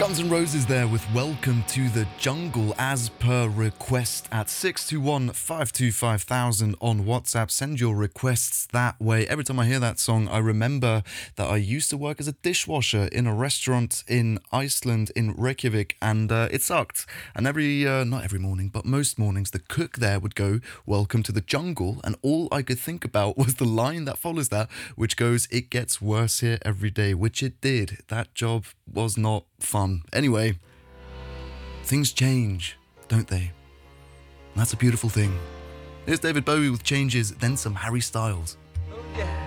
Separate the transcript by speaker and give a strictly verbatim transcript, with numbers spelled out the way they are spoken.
Speaker 1: Guns N' Roses there with Welcome to the Jungle as per request at six two one, five two five thousand on WhatsApp. Send your requests that way. Every time I hear that song, I remember that I used to work as a dishwasher in a restaurant in Iceland, in Reykjavik, and uh, it sucked. And every, uh, not every morning, but most mornings, the cook there would go, Welcome to the Jungle, and all I could think about was the line that follows that, which goes, it gets worse here every day, which it did. That job was not fun. Anyway, things change, don't they? That's a beautiful thing. Here's David Bowie with Changes, then some Harry Styles.